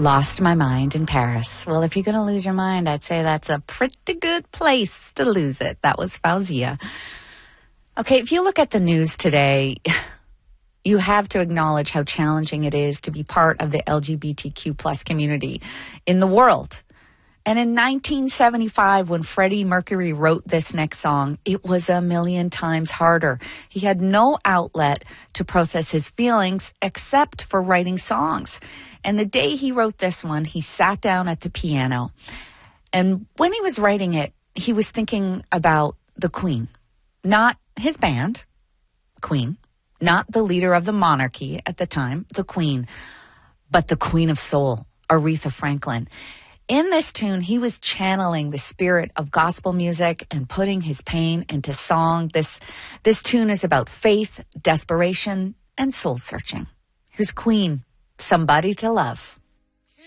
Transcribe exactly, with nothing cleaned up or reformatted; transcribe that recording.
Lost My Mind in Paris. Well, if you're going to lose your mind, I'd say that's a pretty good place to lose it. That was Fauzia. Okay, if you look at the news today, you have to acknowledge how challenging it is to be part of the L G B T Q plus community in the world. And in nineteen seventy-five, when Freddie Mercury wrote this next song, it was a million times harder. He had no outlet to process his feelings except for writing songs. And the day he wrote this one, he sat down at the piano. And when he was writing it, he was thinking about the Queen, not his band, Queen, not the leader of the monarchy at the time, the Queen, but the Queen of Soul, Aretha Franklin. In this tune, he was channeling the spirit of gospel music and putting his pain into song. This, this tune is about faith, desperation, and soul searching. Here's Queen, Somebody to Love.